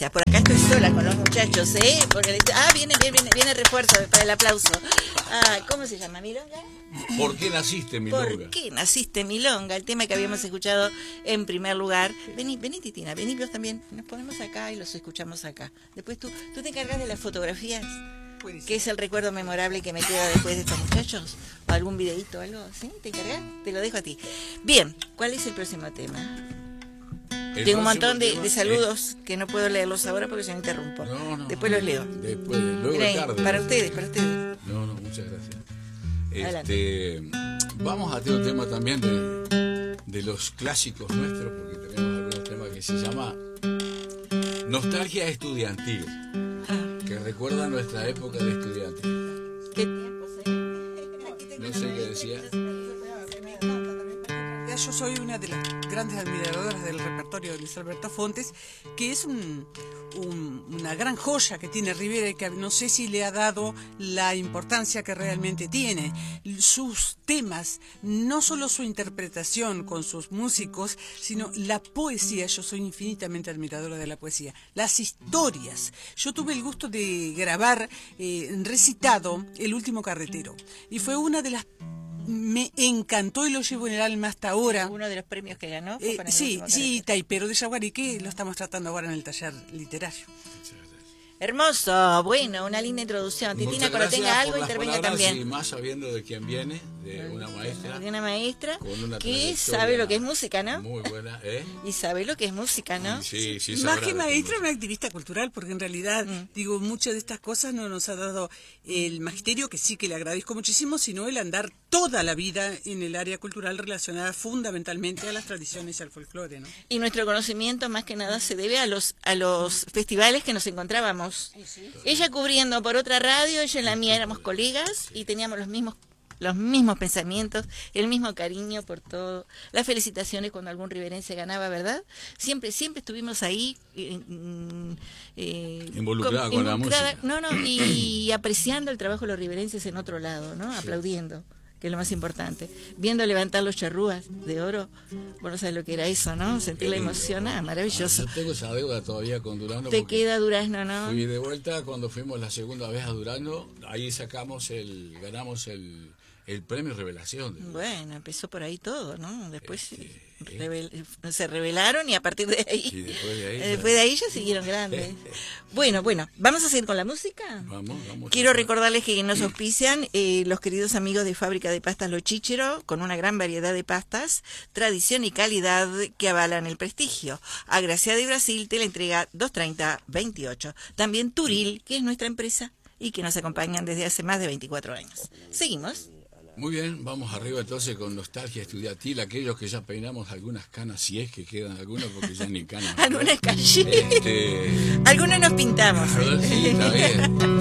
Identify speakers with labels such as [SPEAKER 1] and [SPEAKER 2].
[SPEAKER 1] Por acá estoy sola con los muchachos, ¿eh? Porque viene refuerzo para el aplauso. Ah, ¿cómo se llama? ¿Milonga?
[SPEAKER 2] ¿Por qué naciste, Milonga?
[SPEAKER 1] ¿Por qué naciste, Milonga? El tema que habíamos escuchado en primer lugar. Vení, Titina, vení vos también. Nos ponemos acá y los escuchamos acá. Después tú te encargas de las fotografías. ¿Qué es el recuerdo memorable que me queda después de estos muchachos? ¿O algún videíto o algo? ¿Sí? ¿Te encargas? Te lo dejo a ti. Bien, ¿cuál es el próximo tema? Tengo un montón de saludos que no puedo leerlos ahora porque se me interrumpo.
[SPEAKER 2] No,
[SPEAKER 1] después los leo.
[SPEAKER 2] Después, luego
[SPEAKER 1] Miren,
[SPEAKER 2] tarde.
[SPEAKER 1] para ustedes.
[SPEAKER 2] No, muchas gracias.
[SPEAKER 1] Adelante.
[SPEAKER 2] Vamos a tener un tema también de los clásicos nuestros, porque tenemos algunos temas que se llama Nostalgia Estudiantil, que recuerda nuestra época de estudiantes.
[SPEAKER 1] ¿Qué tiempos, eh?
[SPEAKER 2] No sé qué decía.
[SPEAKER 3] Yo soy una de las grandes admiradoras del repertorio de Luis Alberto Fontes, que es una gran joya que tiene Rivera y que no sé si le ha dado la importancia que realmente tiene. Sus temas, no solo su interpretación con sus músicos, sino la poesía. Yo soy infinitamente admiradora de la poesía. Las historias. Yo tuve el gusto de grabar recitado El último carretero y fue una de las... Me encantó y lo llevo en el alma hasta ahora.
[SPEAKER 1] Uno de los premios que ganó.
[SPEAKER 3] Sí, Taipero de Yaguarí, que lo estamos tratando ahora en el taller literario.
[SPEAKER 1] Hermoso, bueno, una linda introducción. Titina, cuando tenga algo, intervenga también.
[SPEAKER 2] Y más sabiendo de quién viene, de una maestra.
[SPEAKER 1] De una maestra que
[SPEAKER 2] trayectoria
[SPEAKER 1] sabe lo que es música, ¿no?
[SPEAKER 2] Muy buena, ¿eh?
[SPEAKER 1] Y sabe lo que es música, ¿no?
[SPEAKER 2] Sí,
[SPEAKER 3] Más que maestra, una activista cultural, porque en realidad, digo, muchas de estas cosas no nos ha dado el magisterio, que sí que le agradezco muchísimo, sino el andar toda la vida en el área cultural relacionada fundamentalmente a las tradiciones y al folclore, ¿no?
[SPEAKER 1] Y nuestro conocimiento más que nada se debe a los festivales que nos encontrábamos. Ella cubriendo por otra radio, ella en la mía éramos colegas y teníamos los mismos pensamientos, el mismo cariño por todo, las felicitaciones cuando algún riverense ganaba, ¿verdad? Siempre estuvimos ahí
[SPEAKER 2] involucrada con la música.
[SPEAKER 1] Y apreciando el trabajo de los riverenses en otro lado, ¿no? Aplaudiendo, que es lo más importante. Viendo levantar los charrúas de oro, bueno, sabes lo que era eso, ¿no? Sentir la emoción, maravilloso.
[SPEAKER 2] Yo tengo esa deuda todavía con Durazno.
[SPEAKER 1] Te queda Durazno, ¿no?
[SPEAKER 2] Fui de vuelta cuando fuimos la segunda vez a Durazno, ahí ganamos el premio Revelación.
[SPEAKER 1] Bueno, empezó por ahí todo, ¿no? Después se rebelaron y a partir de ahí,
[SPEAKER 2] y
[SPEAKER 1] después de ahí ya siguieron grandes. Bueno, ¿vamos a seguir con la música?
[SPEAKER 2] Vamos.
[SPEAKER 1] Quiero recordarles que nos auspician los queridos amigos de Fábrica de Pastas Lo Chíchero, con una gran variedad de pastas, tradición y calidad que avalan el prestigio. Agraciada y Brasil te la entrega 230-28. También Turil, que es nuestra empresa y que nos acompañan desde hace más de 24 años. Seguimos.
[SPEAKER 2] Muy bien, vamos arriba entonces con Nostalgia Estudiantil, aquellos que ya peinamos algunas canas, si es que quedan algunas, porque ya ni canas.
[SPEAKER 1] Algunas canas. Algunos nos pintamos.
[SPEAKER 2] Sí, está bien.